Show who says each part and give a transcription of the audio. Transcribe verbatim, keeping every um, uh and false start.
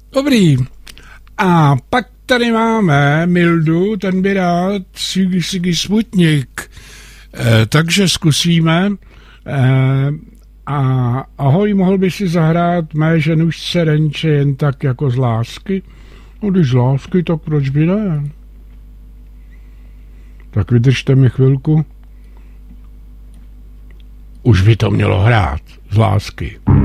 Speaker 1: Dobrý. A pak tady máme Mildu, ten by rád Sigi Sigi Sputnik. E, takže zkusíme. E, a ahoj, mohl by si zahrát mé ženušce Renče jen tak jako z lásky? No, když z lásky, tak proč by ne? Tak vydržte mi chvilku. Už by to mělo hrát z lásky.